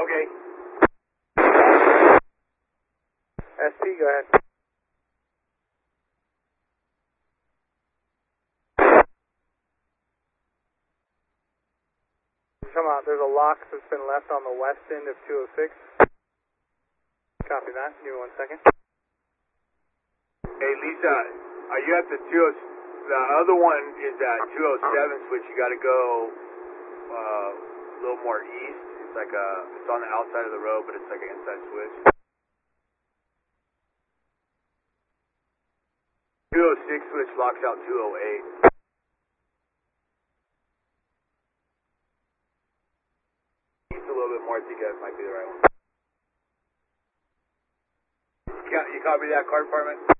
Okay. SP, go ahead. Come out, there's a lock that's been left on the west end of 206. Copy that, give me 1 second. Hey, Lisa, are you at the 20? The other one is at 207 switch. You got to go a little more east. It's like it's on the outside of the road, but it's like an inside switch. 206 switch locks out 208. East a little bit more. I think that might be the right one. You copy that, car department?